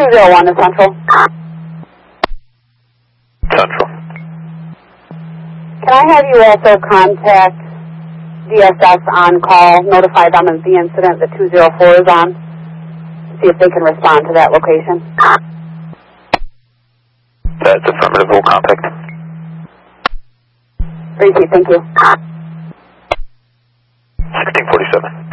201 to Central. Central. Can I have you also contact DSS on call, notify them of the incident that 204 is on, see if they can respond to that location? That's affirmative. We'll contact. Tracy, thank you. 1647.